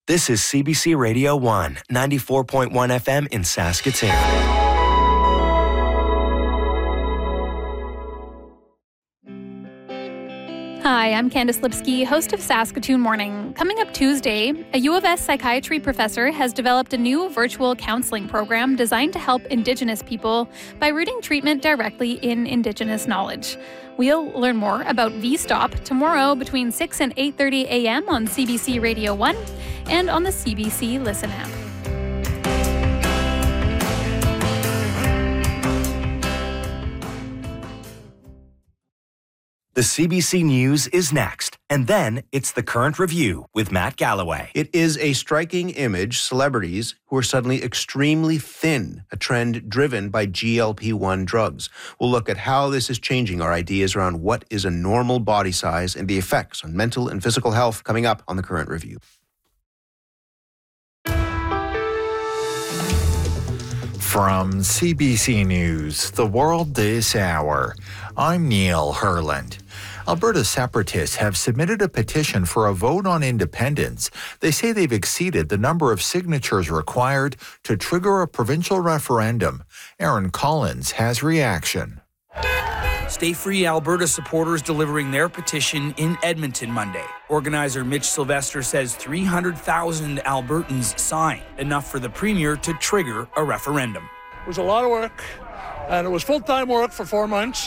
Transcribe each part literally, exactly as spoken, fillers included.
This is C B C Radio one, ninety-four point one F M in Saskatoon. Hi, I'm Candice Lipsky, host of Saskatoon Morning. Coming up Tuesday, a U of S psychiatry professor has developed a new virtual counseling program designed to help Indigenous people by rooting treatment directly in Indigenous knowledge. We'll learn more about V-Stop tomorrow between six and eight thirty a.m. on C B C Radio one and on the C B C Listen app. The C B C News is next, and then it's the Current Review with Matt Galloway. It is a striking image, celebrities who are suddenly extremely thin, a trend driven by G L P one drugs. We'll look at how this is changing our ideas around what is a normal body size and the effects on mental and physical health coming up on the Current Review. From C B C News, The World This Hour, I'm Neil Herland. Alberta separatists have submitted a petition for a vote on independence. They say they've exceeded the number of signatures required to trigger a provincial referendum. Aaron Collins has reaction. Stay Free Alberta supporters delivering their petition in Edmonton Monday. Organizer Mitch Sylvester says three hundred thousand Albertans signed, enough for the Premier to trigger a referendum. It was a lot of work, and it was full-time work for four months,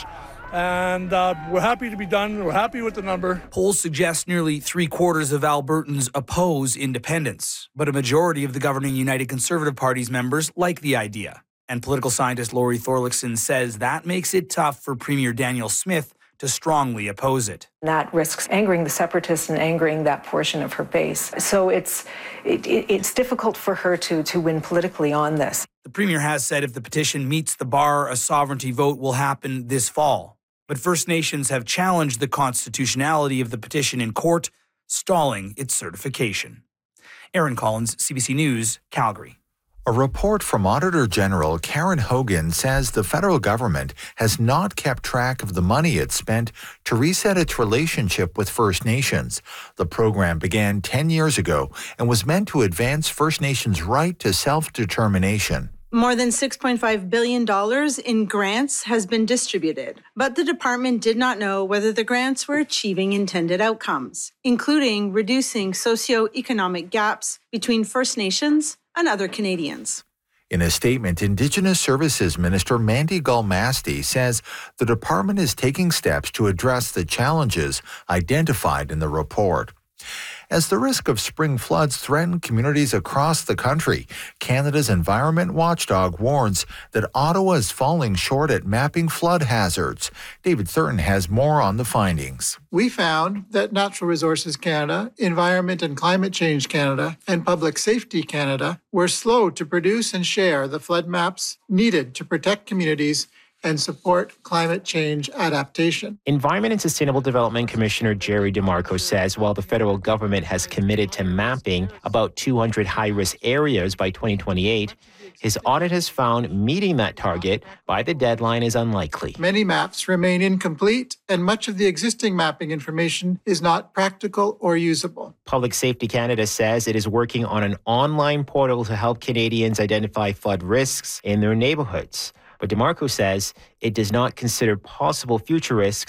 and uh, we're happy to be done. We're happy with the number. Polls suggest nearly three-quarters of Albertans oppose independence, but a majority of the governing United Conservative Party's members like the idea. And political scientist Laurie Thorlickson says that makes it tough for Premier Daniel Smith to strongly oppose it. That risks angering the separatists and angering that portion of her base. So it's it, it's difficult for her to, to win politically on this. The Premier has said if the petition meets the bar, a sovereignty vote will happen this fall. But First Nations have challenged the constitutionality of the petition in court, stalling its certification. Aaron Collins, C B C News, Calgary. A report from Auditor General Karen Hogan says the federal government has not kept track of the money it spent to reset its relationship with First Nations. The program began ten years ago and was meant to advance First Nations' right to self-determination. More than six point five billion dollars in grants has been distributed, but the department did not know whether the grants were achieving intended outcomes, including reducing socioeconomic gaps between First Nations and other Canadians. In a statement, Indigenous Services Minister Mandy Galmasti says the department is taking steps to address the challenges identified in the report. As the risk of spring floods threaten communities across the country, Canada's environment watchdog warns that Ottawa is falling short at mapping flood hazards. David Thurton has more on the findings. We found that Natural Resources Canada, Environment and Climate Change Canada, and Public Safety Canada were slow to produce and share the flood maps needed to protect communities and support climate change adaptation. Environment and Sustainable Development Commissioner Jerry DeMarco says while the federal government has committed to mapping about two hundred high-risk areas by twenty twenty-eight, his audit has found meeting that target by the deadline is unlikely. Many maps remain incomplete, and much of the existing mapping information is not practical or usable. Public Safety Canada says it is working on an online portal to help Canadians identify flood risks in their neighborhoods. But DeMarco says it does not consider possible future risks